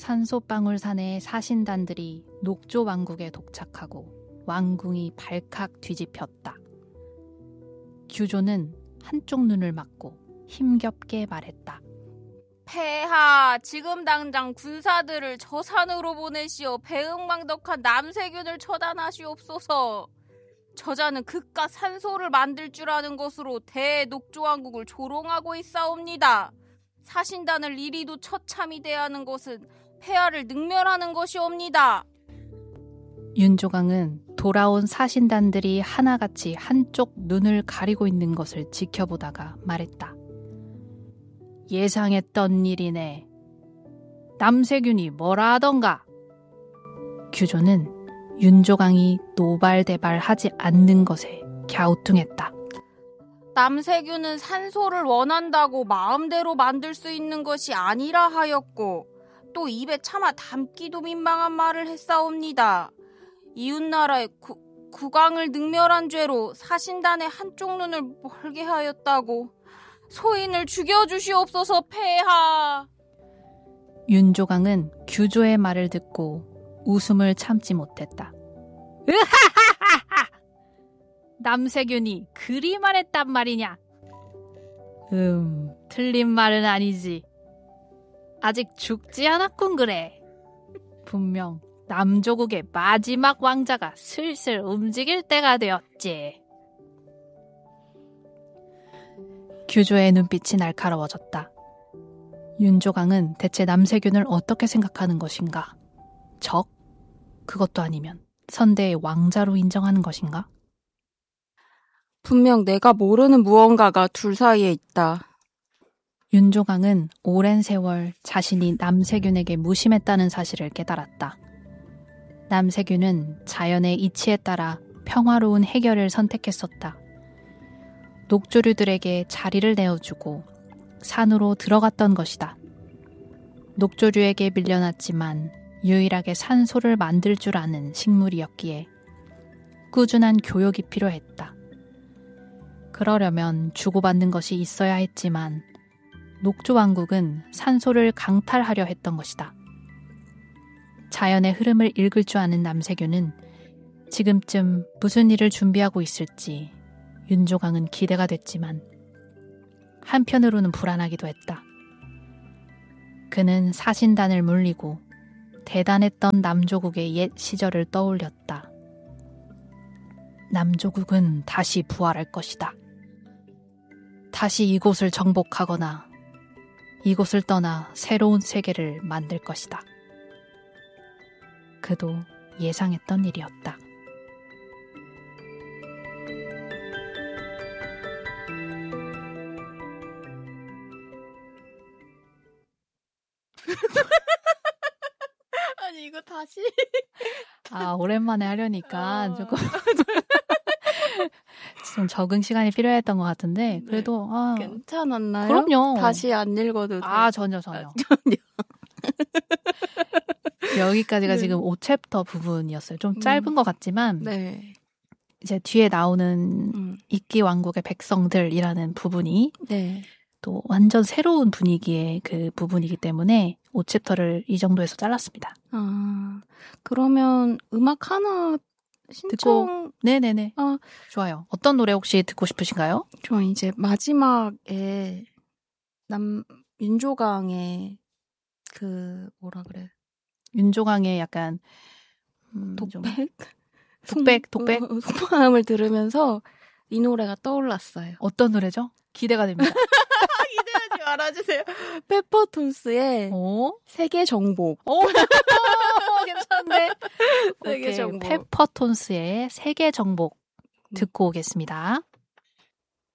산소방울산의 사신단들이 녹조 왕국에 도착하고 왕궁이 발칵 뒤집혔다. 규조는 한쪽 눈을 막고 힘겹게 말했다. 폐하, 지금 당장 군사들을 저 산으로 보내시어 배응망덕한 남세균을 처단하시옵소서. 저자는 그깟 산소를 만들 줄 아는 것으로 대녹조왕국을 조롱하고 있사옵니다. 사신단을 이리도 처참히 대하는 것은 폐하를 능멸하는 것이옵니다. 윤조강은 돌아온 사신단들이 하나같이 한쪽 눈을 가리고 있는 것을 지켜보다가 말했다. 예상했던 일이네. 남세균이 뭐라 하던가? 규조는 윤조강이 노발대발하지 않는 것에 갸우뚱했다. 남세균은 산소를 원한다고 마음대로 만들 수 있는 것이 아니라 하였고 또 입에 차마 담기도 민망한 말을 했사옵니다. 이웃나라의 국왕을 능멸한 죄로 사신단의 한쪽 눈을 멀게 하였다고 소인을 죽여주시옵소서 폐하. 윤조강은 규조의 말을 듣고 웃음을 참지 못했다. 남세균이 그리 말했단 말이냐? 틀린 말은 아니지. 아직 죽지 않았군 그래. 분명 남조국의 마지막 왕자가 슬슬 움직일 때가 되었지. 규조의 눈빛이 날카로워졌다. 윤조강은 대체 남세균을 어떻게 생각하는 것인가? 적? 그것도 아니면 선대의 왕자로 인정하는 것인가? 분명 내가 모르는 무언가가 둘 사이에 있다. 윤조강은 오랜 세월 자신이 남세균에게 무심했다는 사실을 깨달았다. 남세균은 자연의 이치에 따라 평화로운 해결을 선택했었다. 녹조류들에게 자리를 내어주고 산으로 들어갔던 것이다. 녹조류에게 밀려났지만 유일하게 산소를 만들 줄 아는 식물이었기에 꾸준한 교육이 필요했다. 그러려면 주고받는 것이 있어야 했지만 녹조왕국은 산소를 강탈하려 했던 것이다. 자연의 흐름을 읽을 줄 아는 남세균은 지금쯤 무슨 일을 준비하고 있을지 윤조강은 기대가 됐지만 한편으로는 불안하기도 했다. 그는 사신단을 물리고 대단했던 남조국의 옛 시절을 떠올렸다. 남조국은 다시 부활할 것이다. 다시 이곳을 정복하거나 이곳을 떠나 새로운 세계를 만들 것이다. 그도 예상했던 일이었다. 아니 이거 다시 오랜만에 하려니까 조금 좀 적응 시간이 필요했던 것 같은데 그래도 괜찮았나요? 그럼요. 다시 안 읽어도 돼요? 전혀. 여기까지가 지금 5챕터 부분이었어요. 좀 짧은 것 같지만 이제 뒤에 나오는 이끼 왕국의 백성들이라는 부분이 또 완전 새로운 분위기의 그 부분이기 때문에 5챕터를 이 정도에서 잘랐습니다. 그러면 음악 하나 신청. 네네네. 좋아요. 어떤 노래 혹시 듣고 싶으신가요? 저 이제 마지막에 윤조강의 그 뭐라 그래? 윤조강의 약간 독백? 속마음을 들으면서 이 노래가 떠올랐어요. 어떤 노래죠? 기대가 됩니다. 기대하지 말아주세요. 페퍼톤스의 세계 정복. 괜찮네. 세계 정복. 페퍼톤스의 세계 정복 듣고 오겠습니다.